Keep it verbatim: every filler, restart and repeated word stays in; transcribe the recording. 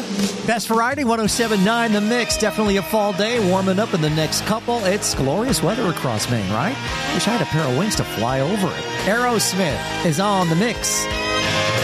Best Variety, one oh seven point nine The Mix. Definitely a fall day, warming up in the next couple. It's glorious weather across Maine, right? Wish I had a pair of wings to fly over it. Aerosmith is on The Mix.